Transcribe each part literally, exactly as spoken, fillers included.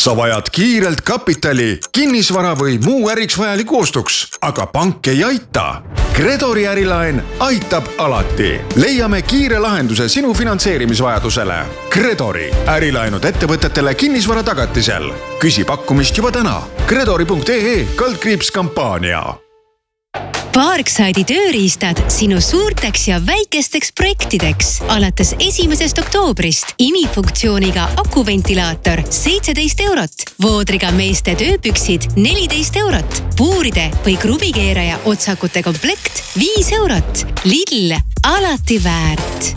sa vajad kiirelt kapitali, kinnisvara või muu äriks vajaliku ostuks, aga pank ei aita. Credori ärilaen aitab alati. Leiame kiire lahenduse sinu finantseerimisvajadusele. Credori ärilaenud ettevõtetele kinnisvara tagatisel. Küsi pakkumist juba täna. Credori punkt ee kaldkriips kampaania. Parkside'i tööriistad sinu suurteks ja väikesteks projektideks. Alates esimesest oktoobrist imifunktsiooniga akuventilaator seitseteist eurot, voodriga meeste tööpüksid neliteist eurot, puuride või kruvikeeraja otsakute komplekt viis eurot. Lidl, alati väärt.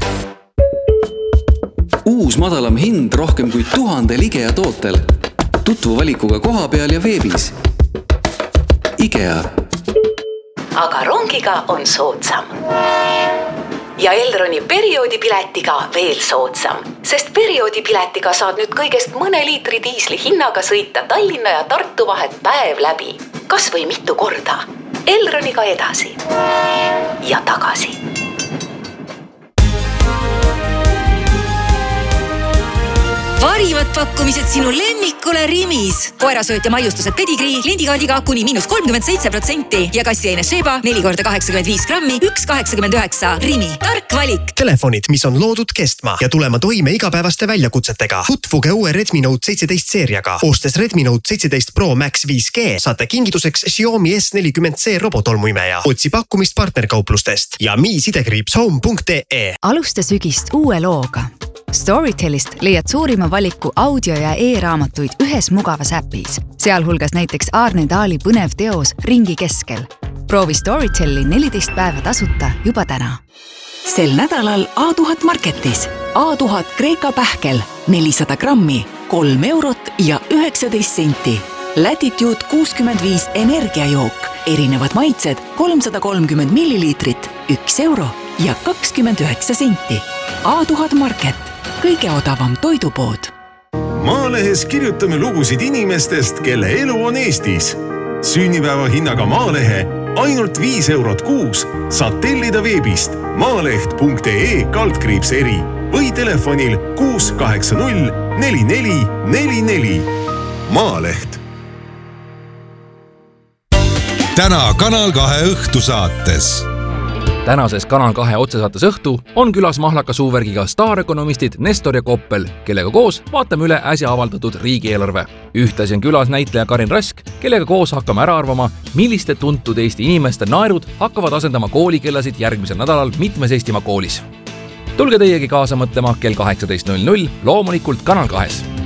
Uus madalam hind rohkem kui tuhandel IKEA tootel. Tutvu valikuga koha peal ja veebis. IKEA. Aga rongiga on soodsam. Ja Elroni perioodipiletiga veel soodsam, sest perioodipiletiga saad nüüd kõigest mõne liitri diisli hinnaga sõita Tallinna ja Tartu vahet päev läbi. Kas või mitu korda. Elroniga edasi ja tagasi. Parivad pakkumised sinu lemmikule Rimis. Koerasööt ja maiustused pedigrii lindikaadiga kuni miinus kolmkümmend seitse protsenti ja kassiaine Sheba neli korda kaheksakümmend viis grammi üks kaheksakümmend üheksa. Rimi, tark valik. Telefonid, mis on loodud kestma ja tulema toime igapäevaste väljakutsetega. Tutvuge uue Redmi Note seitseteist seeriaga. Ostes Redmi Note seitseteist Pro Max viis G saate kingituseks Xiaomi S nelikümmend C robotolmuimeja. Otsi pakkumist partnerkauplustest ja mi sidekriips home punkt ee. Alusta sügist uue looga. Storytelist leiad suurima valiku audio- ja e-raamatuid ühes mugavas äpis, sealhulgas näiteks Aarne Taali põnev teos Ringi keskel. Proovi Storyteli neliteist päeva tasuta juba täna. Sel nädalal A tuhat Marketis. A tuhat Kreeka pähkel, nelisada grammi, kolm eurot ja üheksateist senti. Latitude kuuskümmend viis energiajook, erinevad maitsed, kolmsada kolmkümmend milliliitrit, üks euro ja kakskümmend üheksa senti. A tuhat Market. Kõige odavam toidupood. Maalehes kirjutame lugusid inimestest, kelle elu on Eestis. Sünnipäeva hinnaga Maalehe ainult viis eurot kuus saad tellida veebist maaleht punkt ee kaldkriips eri või telefonil kuus kaheksa null neli neli neli neli. Maaleht. Täna Kanal kahe õhtusaates. Tänases Kanal kahe otsesaates õhtu on külas mahlaka suuvärgiga staarökonomistid Nestor ja Koppel, kellega koos vaatame üle äsja avaldatud riigieelarve. Ühtlasi on külas näitleja Karin Rask, kellega koos hakkame ära arvama, milliste tuntud Eesti inimeste naerud hakkavad asendama koolikellasid järgmisel nädalal mitmes Eestimaa koolis. Tulge teiegi kaasa mõtlema kell kaheksateist null null loomulikult Kanal kahes.